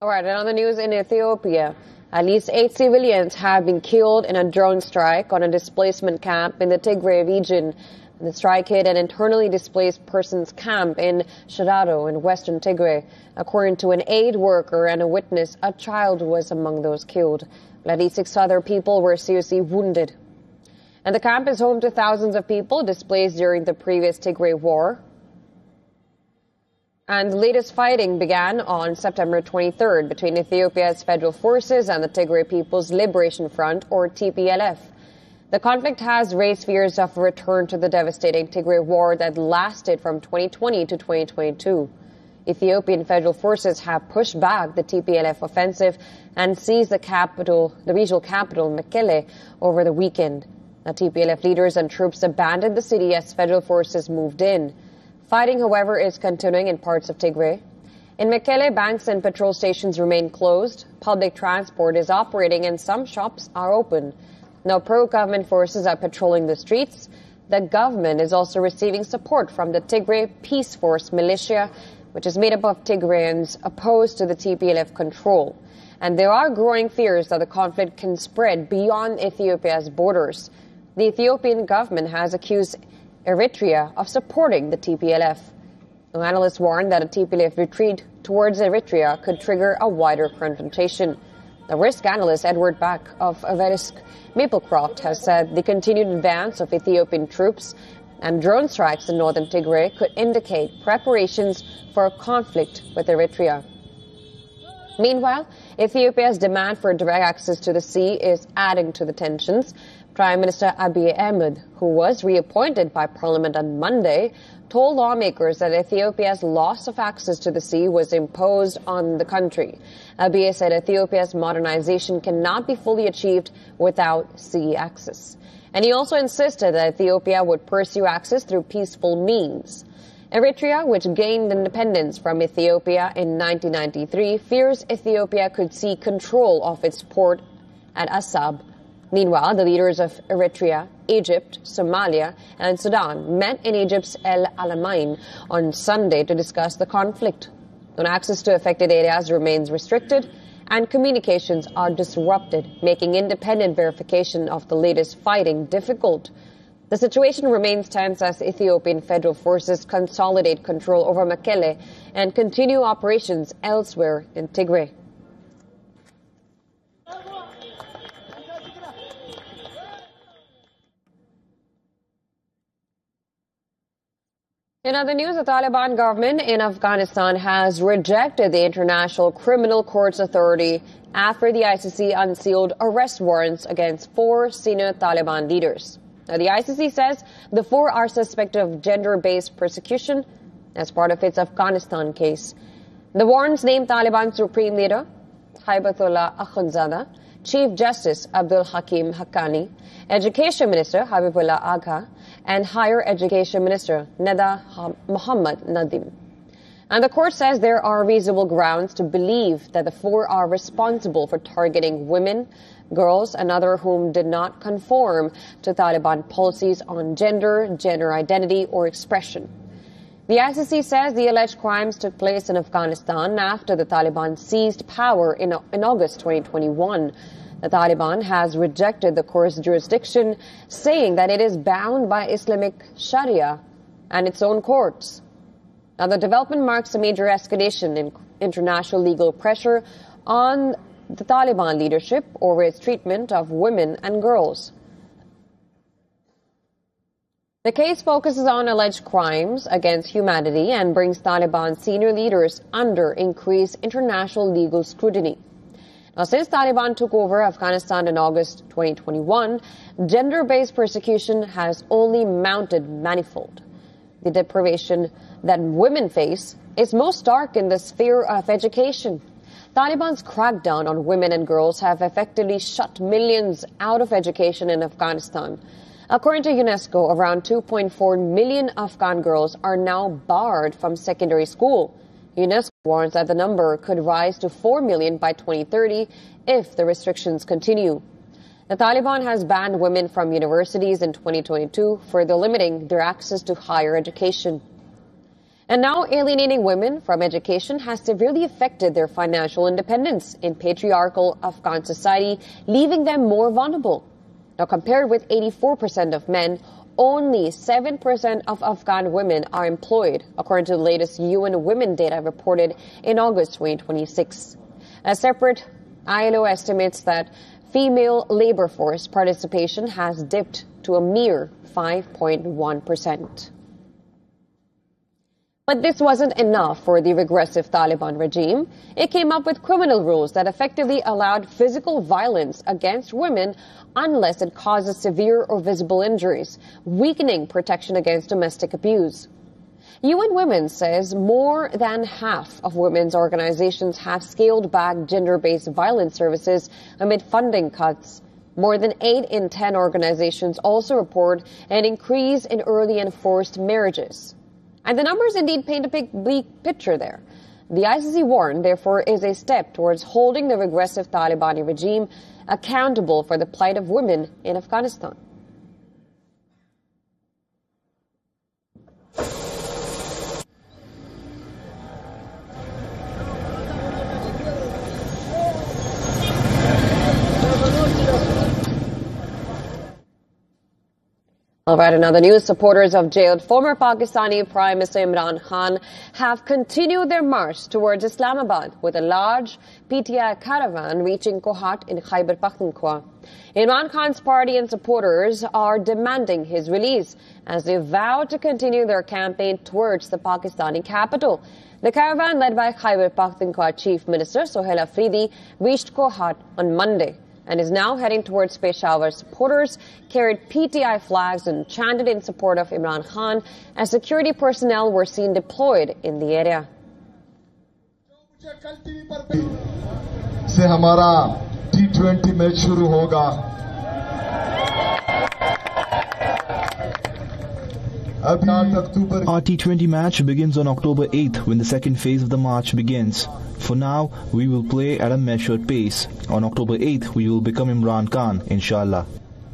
All right, and on the news in Ethiopia, at least 8 civilians have been killed in a drone strike on a displacement camp in the Tigray region. The strike hit an internally displaced persons camp in Shirado in western Tigray. According to an aid worker and a witness, a child was among those killed. At least 6 other people were seriously wounded. And the camp is home to thousands of people displaced during the previous Tigray war. And the latest fighting began on September 23rd between Ethiopia's federal forces and the Tigray People's Liberation Front, or TPLF. The conflict has raised fears of a return to the devastating Tigray war that lasted from 2020 to 2022. Ethiopian federal forces have pushed back the TPLF offensive and seized the regional capital, Mekelle, over the weekend. The TPLF leaders and troops abandoned the city as federal forces moved in. Fighting, however, is continuing in parts of Tigray. In Mekelle, banks and petrol stations remain closed. Public transport is operating and some shops are open. Now, pro-government forces are patrolling the streets. The government is also receiving support from the Tigray Peace Force militia, which is made up of Tigrayans opposed to the TPLF control. And there are growing fears that the conflict can spread beyond Ethiopia's borders. The Ethiopian government has accused Eritrea of supporting the TPLF. Analysts warn that a TPLF retreat towards Eritrea could trigger a wider confrontation. The risk analyst Edward Back of Verisk Maplecroft has said the continued advance of Ethiopian troops and drone strikes in northern Tigray could indicate preparations for a conflict with Eritrea. Meanwhile, Ethiopia's demand for direct access to the sea is adding to the tensions. Prime Minister Abiy Ahmed, who was reappointed by Parliament on Monday, told lawmakers that Ethiopia's loss of access to the sea was imposed on the country. Abiy said Ethiopia's modernization cannot be fully achieved without sea access. And he also insisted that Ethiopia would pursue access through peaceful means. Eritrea, which gained independence from Ethiopia in 1993, fears Ethiopia could seize control of its port at Assab. Meanwhile, the leaders of Eritrea, Egypt, Somalia, and Sudan met in Egypt's El Alamein on Sunday to discuss the conflict. Access to affected areas remains restricted and communications are disrupted, making independent verification of the latest fighting difficult. The situation remains tense as Ethiopian federal forces consolidate control over Mekelle and continue operations elsewhere in Tigray. In other news, the Taliban government in Afghanistan has rejected the International Criminal Courts Authority after the ICC unsealed arrest warrants against 4 senior Taliban leaders. Now, the ICC says the 4 are suspected of gender-based persecution as part of its Afghanistan case. The warrants name Taliban Supreme Leader Haibatullah Akhundzada, Chief Justice Abdul Hakim Haqqani, Education Minister Habibullah Agha, and Higher Education Minister Neda Mohammad Nadim. And the court says there are reasonable grounds to believe that the 4 are responsible for targeting women, girls, and others whom did not conform to Taliban policies on gender, gender identity, or expression. The ICC says the alleged crimes took place in Afghanistan after the Taliban seized power in August 2021. The Taliban has rejected the court's jurisdiction, saying that it is bound by Islamic Sharia and its own courts. Now, the development marks a major escalation in international legal pressure on the Taliban leadership over its treatment of women and girls. The case focuses on alleged crimes against humanity and brings Taliban senior leaders under increased international legal scrutiny. Now, since Taliban took over Afghanistan in August 2021, gender-based persecution has only mounted manifold. The deprivation that women face is most stark in the sphere of education. Taliban's crackdown on women and girls have effectively shut millions out of education in Afghanistan. According to UNESCO, around 2.4 million Afghan girls are now barred from secondary school. UNESCO warns that the number could rise to 4 million by 2030 if the restrictions continue. The Taliban has banned women from universities in 2022, further limiting their access to higher education. And now alienating women from education has severely affected their financial independence in patriarchal Afghan society, leaving them more vulnerable. Now, compared with 84% of men, only 7% of Afghan women are employed, according to the latest UN Women data reported in August 2026. A separate ILO estimates that female labor force participation has dipped to a mere 5.1%. But this wasn't enough for the regressive Taliban regime. It came up with criminal rules that effectively allowed physical violence against women unless it causes severe or visible injuries, weakening protection against domestic abuse. UN Women says more than half of women's organizations have scaled back gender-based violence services amid funding cuts. More than 8 in 10 organizations also report an increase in early and forced marriages. And the numbers indeed paint a bleak picture there. The ICC warned, therefore, is a step towards holding the regressive Talibani regime accountable for the plight of women in Afghanistan. All right, another news. Supporters of jailed former Pakistani Prime Minister Imran Khan have continued their march towards Islamabad with a large PTI caravan reaching Kohat in Khyber Pakhtunkhwa. Imran Khan's party and supporters are demanding his release as they vow to continue their campaign towards the Pakistani capital. The caravan, led by Khyber Pakhtunkhwa Chief Minister Sohail Afridi, reached Kohat on Monday and is now heading towards Peshawar. Supporters carried PTI flags and chanted in support of Imran Khan as security personnel were seen deployed in the area. से हमारा T20 match शुरू होगा. Our T20 match begins on October 8th when the second phase of the march begins. For now, we will play at a measured pace. On October 8th, we will become Imran Khan, inshallah.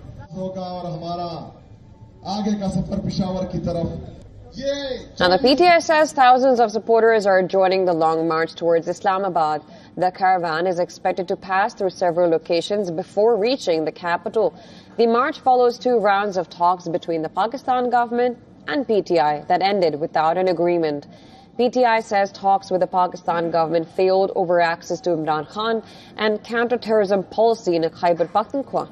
Now, the PTI says thousands of supporters are joining the long march towards Islamabad. The caravan is expected to pass through several locations before reaching the capital. The march follows 2 rounds of talks between the Pakistan government and PTI that ended without an agreement. PTI says talks with the Pakistan government failed over access to Imran Khan and counter-terrorism policy in Khyber Pakhtunkhwa.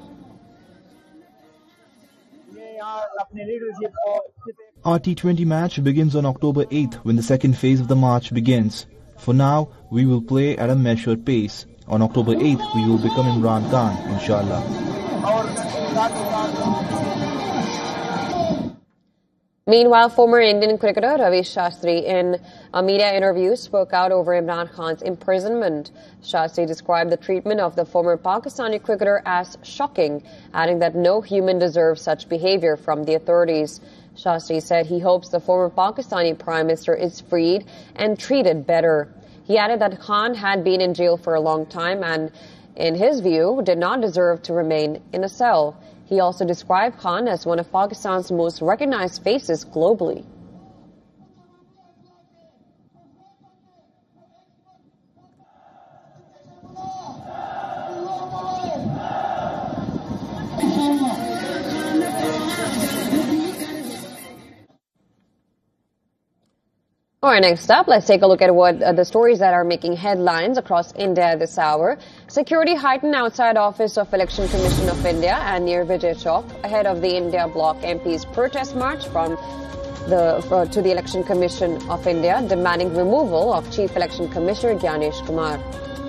Our T20 match begins on October 8th when the second phase of the march begins. For now, we will play at a measured pace. On October 8th, we will become Imran Khan, inshallah. Meanwhile, former Indian cricketer Ravi Shastri, in a media interview, spoke out over Imran Khan's imprisonment. Shastri described the treatment of the former Pakistani cricketer as shocking, adding that no human deserves such behavior from the authorities. Shastri said he hopes the former Pakistani Prime Minister is freed and treated better. He added that Khan had been in jail for a long time and, in his view, did not deserve to remain in a cell. He also described Khan as one of Pakistan's most recognized faces globally. All right, next up, let's take a look at what the stories that are making headlines across India this hour. Security heightened outside office of Election Commission of India and near Vijay Chowk ahead of the India Bloc MP's protest march to the Election Commission of India, demanding removal of Chief Election Commissioner Gyanesh Kumar.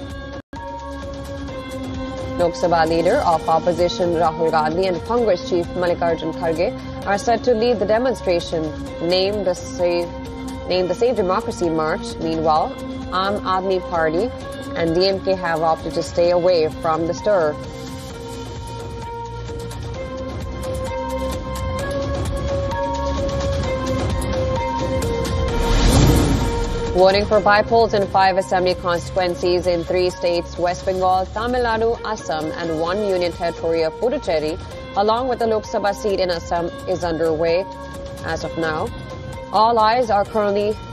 Lok Sabha leader of opposition Rahul Gandhi and Congress Chief Mallikarjun Kharge are set to lead the demonstration named the Save Democracy March. Meanwhile, Aam Aadmi Party and DMK have opted to stay away from the stir. Voting for by-polls in 5 assembly constituencies in 3 states, West Bengal, Tamil Nadu, Assam and 1 union territory of Puducherry, along with the Lok Sabha seat in Assam, is underway as of now. All eyes are currently